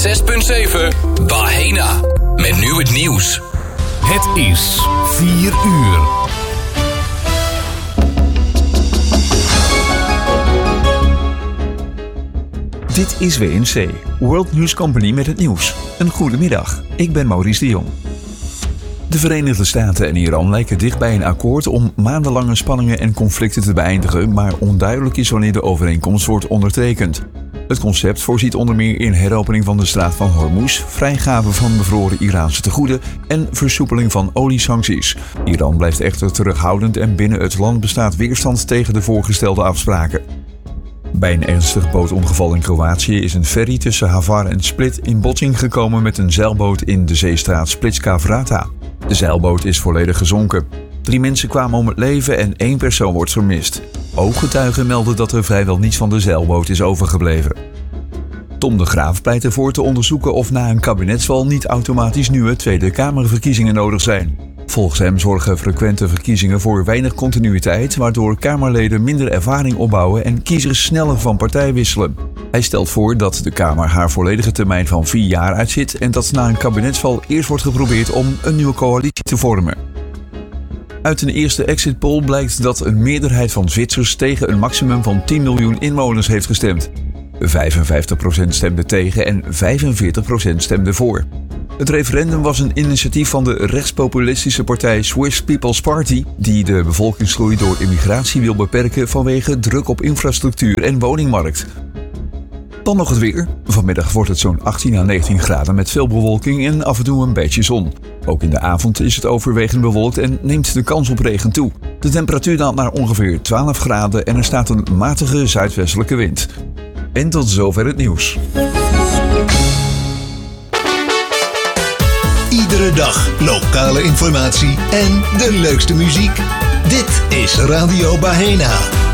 6.7 Bahena. Met nu het nieuws. Het is 4 uur. Dit is WNC, World News Company met het nieuws. Een goede middag, ik ben Maurice de Jong. De Verenigde Staten en Iran lijken dicht bij een akkoord om maandenlange spanningen en conflicten te beëindigen, maar onduidelijk is wanneer de overeenkomst wordt ondertekend. Het concept voorziet onder meer in heropening van de straat van Hormuz, vrijgave van bevroren Iraanse tegoeden en versoepeling van oliesancties. Iran blijft echter terughoudend en binnen het land bestaat weerstand tegen de voorgestelde afspraken. Bij een ernstig bootongeval in Kroatië is een ferry tussen Hvar en Split in botsing gekomen met een zeilboot in de zeestraat Splitska Vrata. De zeilboot is volledig gezonken. 3 mensen kwamen om het leven en 1 persoon wordt vermist. Ooggetuigen melden dat er vrijwel niets van de zeilboot is overgebleven. Tom de Graaf pleit ervoor te onderzoeken of na een kabinetsval niet automatisch nieuwe Tweede Kamerverkiezingen nodig zijn. Volgens hem zorgen frequente verkiezingen voor weinig continuïteit, waardoor Kamerleden minder ervaring opbouwen en kiezers sneller van partij wisselen. Hij stelt voor dat de Kamer haar volledige termijn van 4 jaar uitzit en dat na een kabinetsval eerst wordt geprobeerd om een nieuwe coalitie te vormen. Uit een eerste exit poll blijkt dat een meerderheid van Zwitsers tegen een maximum van 10 miljoen inwoners heeft gestemd. 55% stemde tegen en 45% stemde voor. Het referendum was een initiatief van de rechtspopulistische partij Swiss People's Party, die de bevolkingsgroei door immigratie wil beperken vanwege druk op infrastructuur en woningmarkt. Dan nog het weer. Vanmiddag wordt het zo'n 18 à 19 graden met veel bewolking en af en toe een beetje zon. Ook in de avond is het overwegend bewolkt en neemt de kans op regen toe. De temperatuur daalt naar ongeveer 12 graden en er staat een matige zuidwestelijke wind. En tot zover het nieuws. Iedere dag lokale informatie en de leukste muziek. Dit is Radio Bahena.